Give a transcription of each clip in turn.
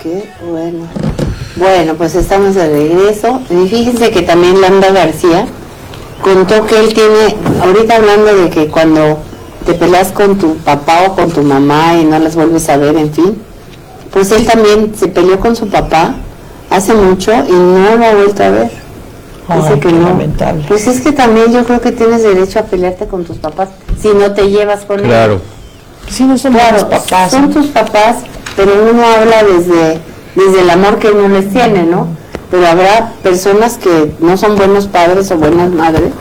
Qué bueno. Bueno, pues estamos de regreso. Y fíjense que también Landa García contó que él tiene, ahorita hablando de que cuando te peleas con tu papá o con tu mamá y no las vuelves a ver, en fin, pues él también se peleó con su papá hace mucho y no lo ha vuelto a ver. Dice que no. Lamentable. Pues es que también yo creo que tienes derecho a pelearte con tus papás si no te llevas con ellos. Claro. Si no son tus papás. Son tus papás, pero uno habla desde el amor que uno les tiene, ¿no? Pero habrá personas que no son buenos padres o buenas madres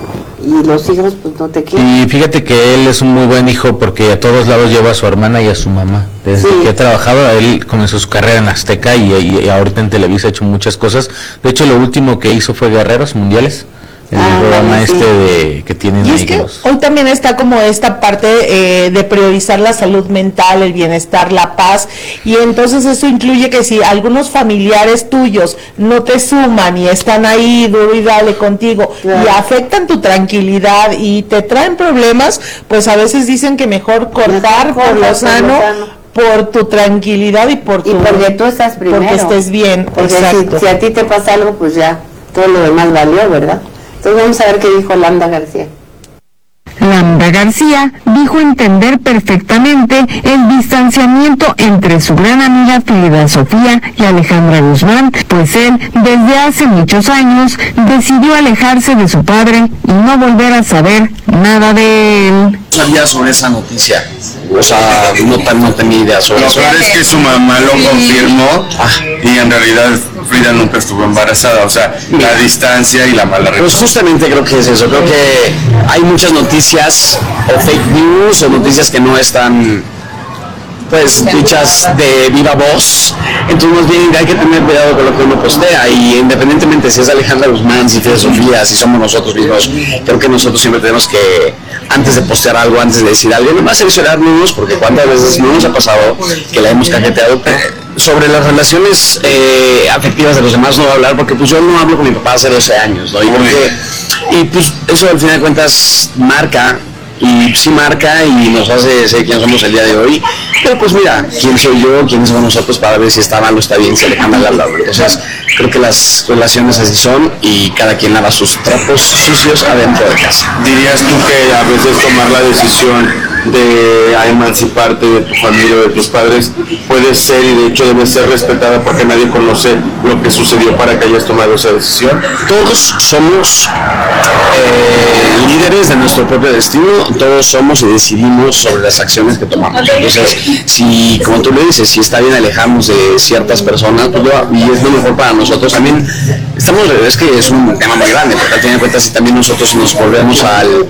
y los hijos pues no te quieren. Y fíjate que él es un muy buen hijo porque a todos lados lleva a su hermana y a su mamá. Desde que ha trabajado, él comenzó su carrera en Azteca y ahorita en Televisa ha hecho muchas cosas. De hecho, lo último que hizo fue Guerreros Mundiales. El programa que tienen y es que hoy también está como esta parte de priorizar la salud mental, el bienestar, la paz, y entonces eso incluye que si algunos familiares tuyos no te suman y están ahí duro y dale contigo y afectan tu tranquilidad y te traen problemas, pues a veces dicen que mejor cortar por lo sano, por tu tranquilidad y porque tú estás primero, porque estés bien. Porque si a ti te pasa algo, pues ya todo lo demás valió, ¿verdad? Entonces vamos a ver qué dijo Landa García. Landa García dijo entender perfectamente el distanciamiento entre su gran amiga Frida Sofía y Alejandra Guzmán, pues él desde hace muchos años decidió alejarse de su padre y no volver a saber nada de él. Sabía sobre esa noticia, o sea, no tenía idea sobre eso. Lo peor es que su mamá lo confirmó y en realidad Frida nunca estuvo embarazada, o sea, la distancia y la mala relación. Pues justamente creo que es eso, creo que hay muchas noticias o fake news o noticias que no están pues dichas de viva voz, entonces más bien hay que tener cuidado con lo que uno postea y independientemente si es Alejandra Guzmán, si es Sofía, si somos nosotros mismos, creo que nosotros siempre tenemos que, antes de postear algo, antes de decir algo, nomás cerciorarnos, porque cuántas veces no nos ha pasado que la hemos cajeteado. Sobre las relaciones afectivas de los demás no voy a hablar porque pues yo no hablo con mi papá hace 12 años, ¿no? Y pues eso al final de cuentas marca y nos hace ser quien somos el día de hoy, pero pues mira, quién soy yo, quiénes somos nosotros para ver si está mal o está bien, si Alejandra la habla. Entonces creo que las relaciones así son y cada quien lava sus trapos sucios adentro de casa. ¿Dirías tú que a veces tomar la decisión de emanciparte de tu familia o de tus padres puede ser y de hecho debe ser respetada porque nadie conoce lo que sucedió para que hayas tomado esa decisión? Todos somos líderes de nuestro propio destino, todos somos y decidimos sobre las acciones que tomamos. Entonces, si, como tú le dices, si está bien alejarnos de ciertas personas, pues y es lo mejor para nosotros también. Es que es un tema muy grande, porque al final de cuentas si también nosotros nos volvemos al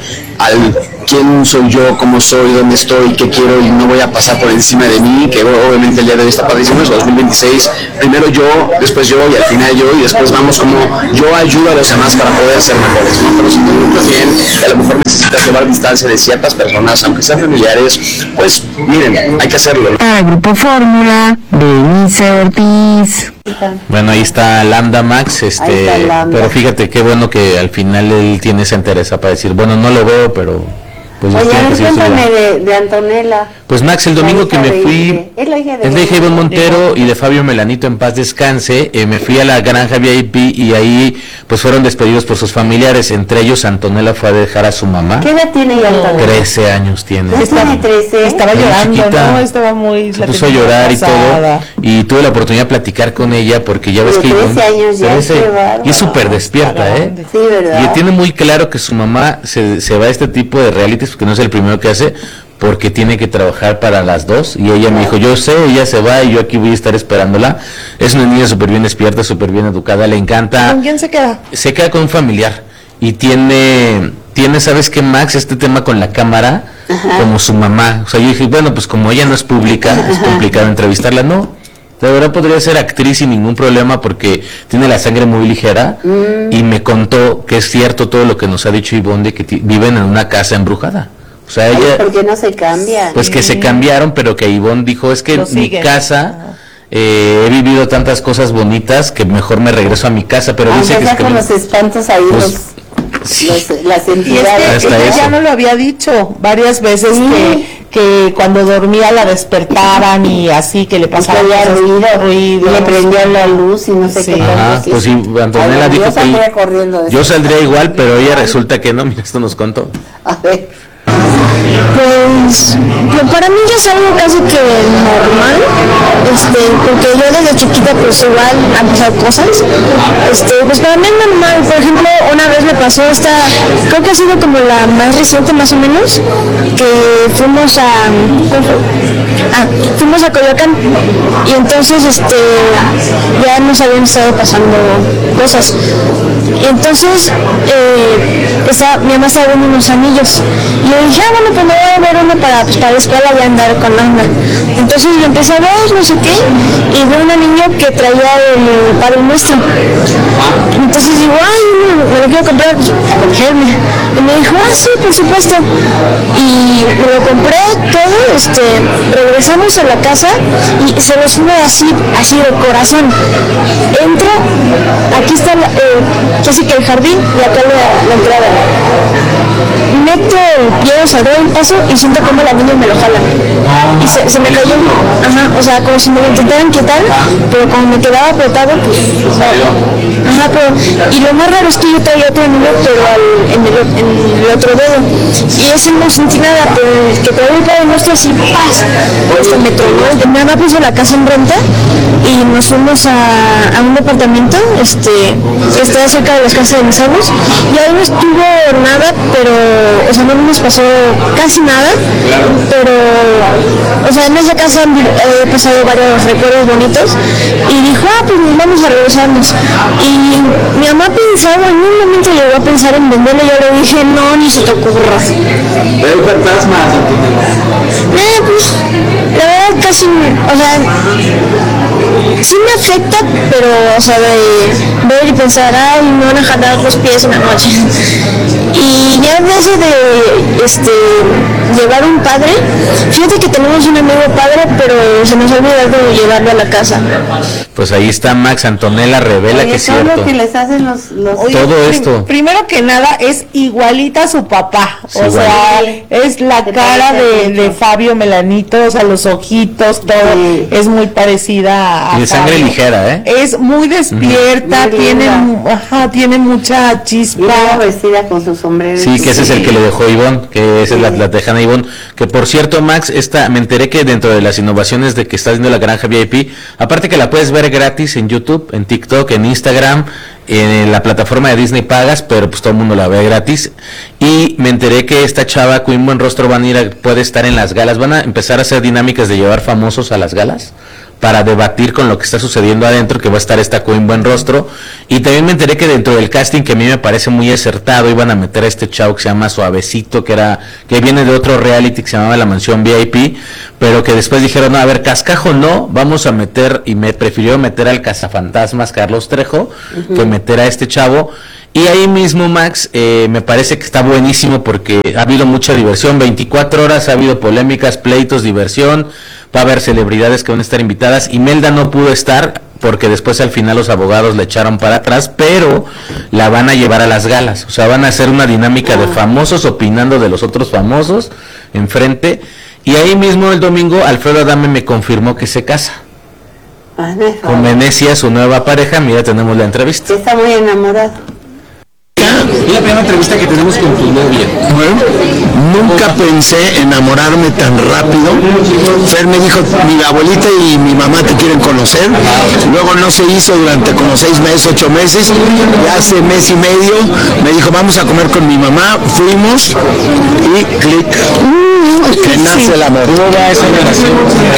quién soy yo, cómo soy, dónde estoy, qué quiero y no voy a pasar por encima de mí, que obviamente el día de hoy está padrísimo, es 2026, primero yo, después yo y al final yo y después vamos como yo ayudo a los demás para poder ser mejores, ¿no? Pero si tú no estás bien, a lo mejor necesitas llevar distancia de ciertas personas, aunque sean familiares, pues miren, hay que hacerlo. Para Grupo Fórmula, Denise Ortiz. Bueno, ahí está Lambda Max, pero fíjate qué bueno que al final él tiene esa entereza para decir, bueno, no lo veo, pero pues oye, cuéntame de Antonella. Pues Max, el domingo que me fui, es la hija de Ivonne Montero y de Fabio Melanito, en paz descanse, me fui a la granja VIP y ahí pues fueron despedidos por sus familiares, entre ellos Antonella fue a dejar a su mamá. ¿Qué edad tiene ya Antonella? 13 años tiene. ¿Tiene 13? Estaba llorando, chiquita, ¿no? Estaba muy... Se puso a llorar pasada. Y todo, y tuve la oportunidad de platicar con ella porque ya ves que 13 años ya, 13, y es súper despierta, Sí, ¿verdad? Y tiene muy claro que su mamá se va a este tipo de realities porque no es el primero que hace, porque tiene que trabajar para las dos, y ella me dijo, yo sé, ella se va y yo aquí voy a estar esperándola. Es una niña súper bien despierta, súper bien educada, le encanta. ¿Con quién se queda? Se queda con un familiar, y tiene, ¿sabes qué, Max? Este tema con la cámara, como su mamá. O sea, yo dije, bueno, pues como ella no es pública, es complicado entrevistarla, no. De verdad podría ser actriz sin ningún problema porque tiene la sangre muy ligera, y me contó que es cierto todo lo que nos ha dicho Ivonne de que viven en una casa embrujada. O sea, ella, ¿por qué no se cambian? Pues que se cambiaron, pero que Ivonne dijo, es que en mi casa he vivido tantas cosas bonitas que mejor me regreso a mi casa, pero dice que es que con los espantos ahí, las entidades. Es que ella ya no lo había dicho varias veces que cuando dormía la despertaban y así, que le pasaba ruido, le prendía la luz y no sé qué. Ajá, pues sí, Antonella dijo que yo saldría igual, pero ella resulta que no. Mira, esto nos contó. A ver. Pues para mí ya es algo casi que normal, porque yo desde chiquita pues igual han pasado cosas, pues para mí es normal. Por ejemplo, una vez me pasó creo que ha sido como la más reciente más o menos, que fuimos a Coyoacán y entonces ya nos habían estado pasando cosas y entonces mi mamá estaba viendo unos anillos y yo dije, bueno, pues me voy a ver uno para la escuela y andar con onda. Entonces yo empecé a ver no sé qué y veo un anillo que traía el Padre Nuestro. Entonces digo, ay, me lo quiero comprar para protegerme. Y me dijo, sí, por supuesto. Y me lo compré todo, regresamos a la casa y se lo sube así de corazón. Entro, aquí está casi que el jardín y acá la entrada. Meto el pie, doy un paso y siento como la niña me lo jala. Y se me cayó, o sea, como si me lo intentaran quitar, pero como me quedaba apretado, pues, y lo más raro es que yo traía otro niño, pero en el otro dedo. Y ese no sentí nada, pero el que traía el Padre Nuestro así, ¡paz! Me tronó. Mi mamá puso la casa en renta y nos fuimos a un departamento, que está cerca de las casas de mis abuelos, y ahí no estuvo nada, pero, o sea, no nos pasó casi nada, pero, o sea, en esa casa he pasado varios recuerdos bonitos y dijo, pues vamos a regresarnos. Y mi mamá pensaba, en un momento llegó a pensar en venderlo y yo le dije, no, ni se te ocurra. ¿Pero fantasmas? Pues, la verdad casi, o sea, sí me afecta, pero, o sea, de ver y pensar, ay, me van a jalar los pies en la noche. Y ya en eso de llevar un padre, fíjate que tenemos un amigo padre, pero se nos ha olvidado llevarlo a la casa. Pues ahí está Max. Antonella revela que es cierto. Todo lo que les hacen los todo esto. Primero que nada es igualita a su papá, o sea, es la cara de Fabio Melanito, o sea, los ojitos, todo es muy parecida a y de sangre Fabio. ligera, Es muy despierta, tiene mucha chispa. Y luego vestida con su sombrero. Sí, que ese es el que le dejó Ivonne, que esa es la tejana Ivonne. Que por cierto, Max, me enteré que dentro de las innovaciones de que está haciendo la Granja VIP, aparte que la puedes ver gratis en YouTube, en TikTok, en Instagram, en la plataforma de Disney pagas, pero pues todo el mundo la ve gratis. Y me enteré que esta chava, Queen Buenrostro, puede estar en las galas, van a empezar a hacer dinámicas de llevar famosos a las galas para debatir con lo que está sucediendo adentro, que va a estar esta Queen Buenrostro. Y también me enteré que dentro del casting, que a mí me parece muy acertado, iban a meter a este chavo que se llama Suavecito, que viene de otro reality que se llamaba La Mansión VIP, pero que después dijeron, no, a ver, cascajo no, vamos a meter, y me prefirió meter al cazafantasmas Carlos Trejo, que meter a este chavo. Y ahí mismo, Max, me parece que está buenísimo porque ha habido mucha diversión, 24 horas, ha habido polémicas, pleitos, diversión, va a haber celebridades que van a estar invitadas. Imelda no pudo estar porque después al final los abogados le echaron para atrás, pero la van a llevar a las galas, o sea, van a hacer una dinámica de famosos opinando de los otros famosos enfrente. Y ahí mismo el domingo Alfredo Adame me confirmó que se casa con Venecia, su nueva pareja. Mira, tenemos la entrevista. Está muy enamorado. Es la primera entrevista que tenemos con tu novia. Bueno, nunca pensé enamorarme tan rápido. Fer me dijo, mi abuelita y mi mamá te quieren conocer. Luego no se hizo durante como 6 meses, 8 meses. Ya hace mes y medio me dijo, vamos a comer con mi mamá. Fuimos y clic. Que nace el amor. ¿Cómo va esa relación?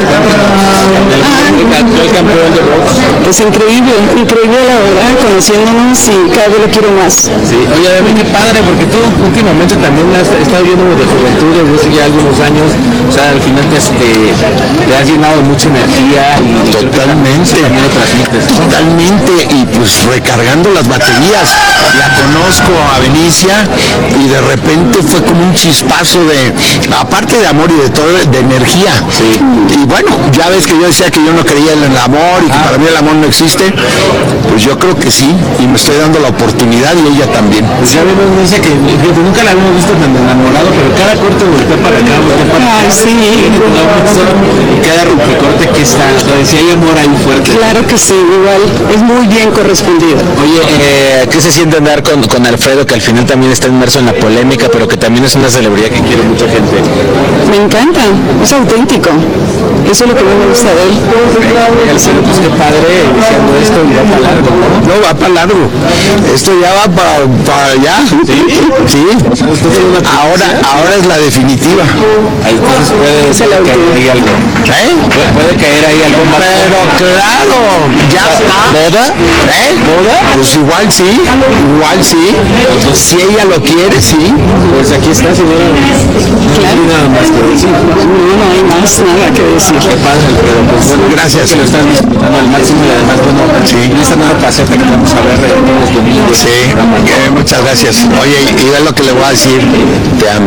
El campeón de box. Pues increíble la verdad, conociéndonos y cada vez lo quiero más. Sí, oye, qué padre, porque tú últimamente también has estado viendo de juventud desde hace ya algunos años, o sea, al final te has llenado de mucha energía y totalmente, también lo transmites, ¿no? Totalmente, y pues recargando las baterías. La conozco a Venecia y de repente fue como un chispazo aparte de amor y de todo, de energía. Sí. Y bueno, ya ves que yo decía que yo no creía en el amor y que para mí el amor amor no existe, pues yo creo que sí, y me estoy dando la oportunidad y ella también. Pues ya vemos, dice que nunca la habíamos visto tan enamorado, pero cada corte voltea para acá, voltea para acá. Sí. Cada rompecorte que está, si hay amor ahí fuerte. Claro que sí, igual, es muy bien correspondido. Oye, ¿qué se siente andar con Alfredo, que al final también está inmerso en la polémica, pero que también es una celebridad que quiere mucha gente? Me encanta, es auténtico, eso es lo que me gusta de él. Pues qué padre, diciendo esto, y va para largo, ¿no? No, va para largo. Esto ya va para allá. Sí. Ahora es la definitiva. Entonces puede caer ahí algo. Puede caer ahí algo más. Pero claro, ya está. ¿Boda? ¿Boda? Pues igual sí. Si ella lo quiere, sí. Pues aquí está, señora. Claro. No hay nada más que decir. No hay más nada que decir. Qué padre, pero pues bueno, gracias. Que lo están disfrutando al máximo y además, bueno, en esta nueva faceta que vamos a ver todos los domingos. Sí, muchas gracias. Oye, y ve lo que le voy a decir. Te amo.